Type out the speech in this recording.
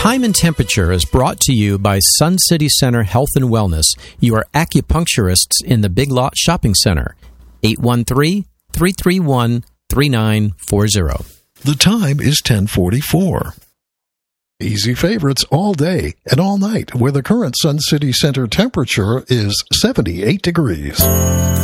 Time and Temperature is brought to you by Sun City Center Health and Wellness, your acupuncturists in the Big Lot Shopping Center. 813-331-3940. The time is 10:44. Easy favorites all day and all night, where the current Sun City Center temperature is 78 degrees.